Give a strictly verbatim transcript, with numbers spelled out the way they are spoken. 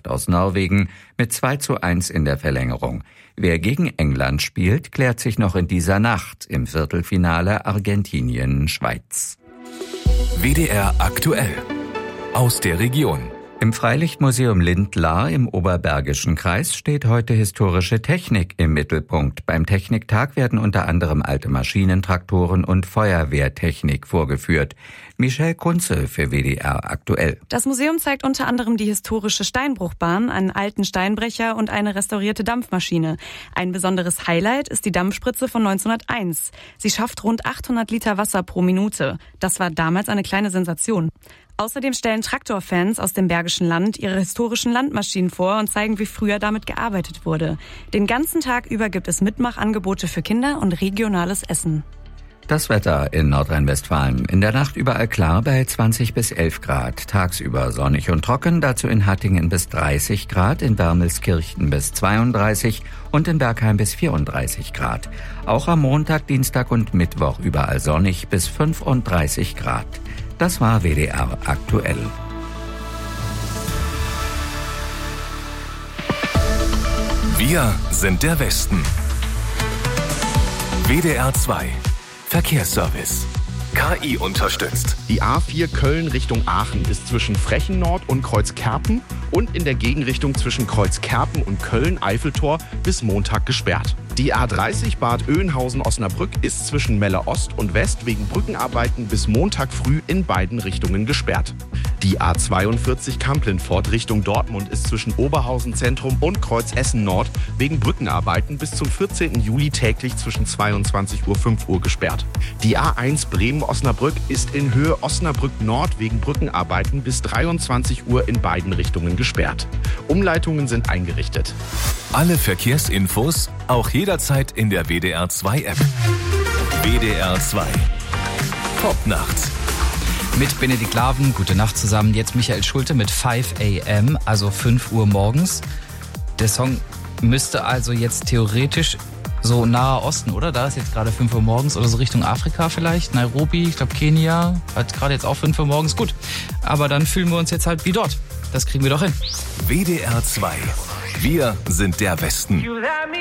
Mannschaft aus Norwegen mit zwei zu eins in der Verlängerung. Wer gegen England spielt, klärt sich noch in dieser Nacht im Viertelfinale Argentinien-Schweiz. W D R aktuell aus der Region. Im Freilichtmuseum Lindlar im Oberbergischen Kreis steht heute historische Technik im Mittelpunkt. Beim Techniktag werden unter anderem alte Maschinen, Traktoren und Feuerwehrtechnik vorgeführt. Michelle Kunze für W D R aktuell. Das Museum zeigt unter anderem die historische Steinbruchbahn, einen alten Steinbrecher und eine restaurierte Dampfmaschine. Ein besonderes Highlight ist die Dampfspritze von neunzehnhunderteins. Sie schafft rund achthundert Liter Wasser pro Minute. Das war damals eine kleine Sensation. Außerdem stellen Traktorfans aus dem Bergischen Land ihre historischen Landmaschinen vor und zeigen, wie früher damit gearbeitet wurde. Den ganzen Tag über gibt es Mitmachangebote für Kinder und regionales Essen. Das Wetter in Nordrhein-Westfalen. In der Nacht überall klar bei zwanzig bis elf Grad. Tagsüber sonnig und trocken, dazu in Hattingen bis dreißig Grad, in Wermelskirchen bis zweiunddreißig und in Bergheim bis vierunddreißig Grad. Auch am Montag, Dienstag und Mittwoch überall sonnig bis fünfunddreißig Grad. Das war W D R aktuell. Wir sind der Westen. W D R zwei Verkehrsservice. K I unterstützt. Die A vier Köln Richtung Aachen ist zwischen Frechen-Nord und Kreuzkerpen und in der Gegenrichtung zwischen Kreuzkerpen und Köln-Eiffeltor bis Montag gesperrt. Die A dreißig Bad Oeynhausen-Osnabrück ist zwischen Melle Ost und West wegen Brückenarbeiten bis Montag früh in beiden Richtungen gesperrt. Die A zweiundvierzig Kamp-Lintfort Richtung Dortmund ist zwischen Oberhausen Zentrum und Kreuz Essen Nord wegen Brückenarbeiten bis zum vierzehnten Juli täglich zwischen zweiundzwanzig Uhr und fünf Uhr gesperrt. Die A eins Bremen-Osnabrück ist in Höhe Osnabrück Nord wegen Brückenarbeiten bis dreiundzwanzig Uhr in beiden Richtungen gesperrt. Umleitungen sind eingerichtet. Alle Verkehrsinfos auch jederzeit in der W D R zwei App. W D R zwei Top nachts. Mit Benedikt Laven, gute Nacht zusammen. Jetzt Michael Schulte mit fünf a m, also fünf Uhr morgens. Der Song müsste also jetzt theoretisch so Nahe Osten, oder? Da ist jetzt gerade fünf Uhr morgens oder so Richtung Afrika vielleicht. Nairobi, ich glaube Kenia, hat gerade jetzt auch fünf Uhr morgens. Gut, aber dann fühlen wir uns jetzt halt wie dort. Das kriegen wir doch hin. W D R zwei. Wir sind der Westen.